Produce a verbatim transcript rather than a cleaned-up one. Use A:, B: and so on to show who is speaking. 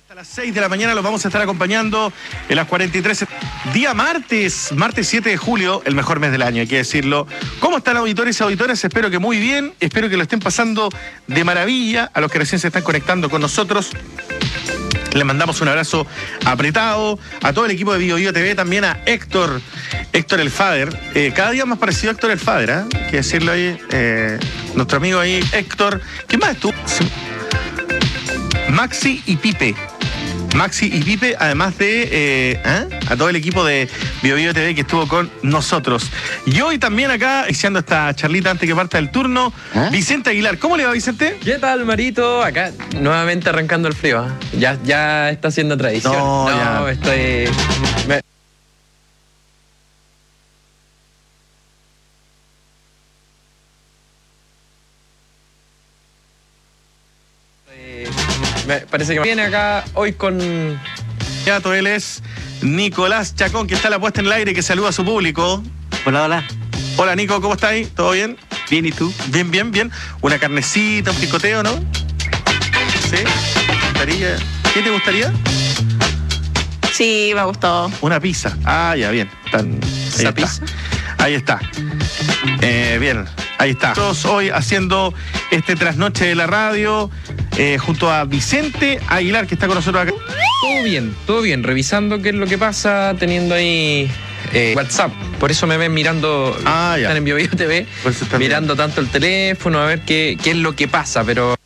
A: Hasta las seis de la mañana los vamos a estar acompañando en las cuarenta y tres. Día martes, martes siete de julio, el mejor mes del año, hay que decirlo. ¿Cómo están auditores y auditoras? Espero que muy bien, espero que lo estén pasando de maravilla. A los que recién se están conectando con nosotros, les mandamos un abrazo apretado. A todo el equipo de Bio Bio T V, también a Héctor, Héctor el Fader. Eh, cada día más parecido a Héctor el Fader, ¿eh? Hay que decirlo ahí. Eh, nuestro amigo ahí, Héctor. ¿Quién más estuvo? Maxi y Pipe. Maxi y Pipe, además de eh, ¿eh? a todo el equipo de Bio Bio T V que estuvo con nosotros. Y hoy también acá, iniciando esta charlita antes que parta el turno, ¿eh? Vicente Aguilar. ¿Cómo le va, Vicente?
B: ¿Qué tal, Marito? Acá nuevamente arrancando el frío. ¿eh? Ya, ya está siendo tradición.
A: No,
B: no
A: ya.
B: estoy... Me... Me parece que viene acá hoy con...
A: Él es Nicolás Chacón, que está a la puesta en el aire, que saluda a su público.
C: Hola, hola.
A: Hola, Nico, ¿cómo estás ahí? ¿Todo bien?
C: Bien, ¿y tú?
A: Bien, bien, bien. Una carnecita, un picoteo, ¿no? ¿Sí? ¿Gustaría? ¿Qué te gustaría?
D: Sí, me gustó.
A: Una pizza. Ah, ya, bien. Están... Ahí
B: ¿Esa
A: está.
B: pizza?
A: Ahí está. Eh, bien, ahí está. Nosotros hoy haciendo este trasnoche de la radio eh, junto a Vicente Aguilar, que está con nosotros acá.
B: Todo bien, todo bien. Revisando qué es lo que pasa, teniendo ahí eh, WhatsApp. Por eso me ven mirando,
A: Ah, ya.
B: están en Bio Bio T V,
A: Por eso están
B: mirando tanto el teléfono, a ver qué, qué es lo que pasa. Pero